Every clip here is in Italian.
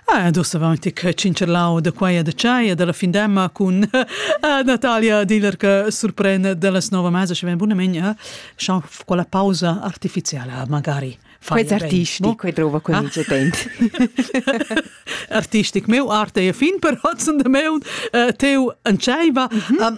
Du savanti che cincerlau da quaia da ciaia della findemma con Natalia Diller che sorprende della nuova mese, ci viene buonamente quella pausa artificiale magari. Quei artisti, quei trova con il getente. Artistic meu arte e fin per hotsen de meu teu anceiva.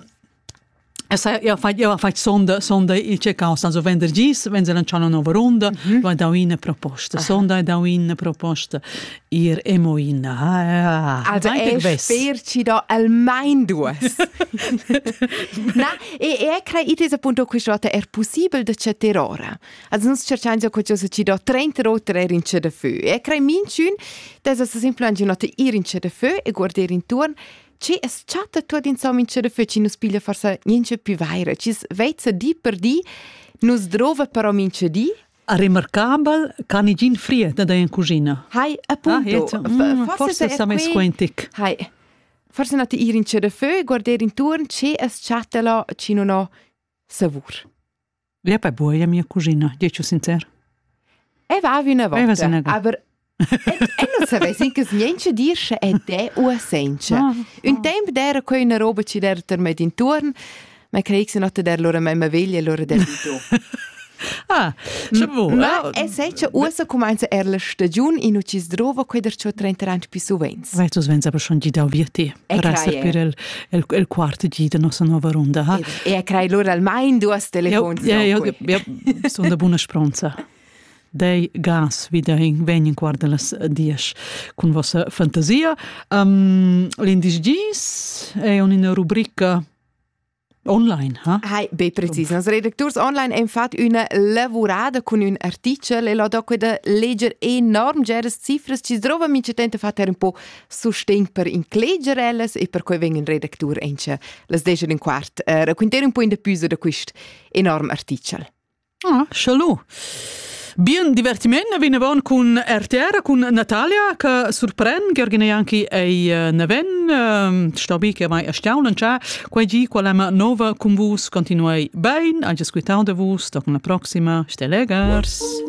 Ja fac sonda il check-out, also venerdis, wenn sie lanciano una nuova ronda, vai da una proposta. Sonda da una proposta ir emoina. Also sperci da almeno due. Na, e crei it is appunto questa possibile da c'è terrore. Also non cercando qualcosa ci da 30 rotere in c'è da feu. E crei minciun, das ist semplicemente nota ir in c'è da feu e guardare intorno. Ci es chatta tot insomma in c'è da feu, ci nus piglia forse niente più vaira. Ci vezza di per di, nus drova però mince di. Remarcabile canigin frie da in cucina. Hai, appunto. Forse sa mes quentic. Hai, forse nota ir in c'è da feu, guardare intorno, ci es chatta la, ci non ho savur. Ja, poi buia mia cucina, dico sincero. E va una volta, aber e non sapessi che niente dirce è de o senza. Un tempo d'era coi una roba ci der ter med intorno, ma crei che notte der loro memma veglia loro del tu. Ma è senza usa comincia la stagione in cui ci trova coi der ciò 30 anni più sovens. Vedo Sven aber schon di da vieti. Per essere per il quarto di da nostra nuova ronda. E crei loro almeno due telefoni. Ja, sono da buona spronza. Dei gas wieder in venien guardelas dies con vostra fantasia. L'indis gis è una rubrica online, ha? Hai, be preciso. Nos redaktors online hem fat una lavorada con un artikel e la dopo da legger enorm geres cifras ci trova mince tenta fat un po' sostegn per inclegerelles e per cui vengen redaktur ence las 10 un quart. Raccontare un po' in de püse da quist enorm artikel. Shalom. Bien divertimento viene bon con RTR con Natalia che sorprende che organizza anche ai neven stabi che mai erstaunen c'è quei quella nuova con vos continuai bene a ascoltare de vos dopo la prossima stelegers.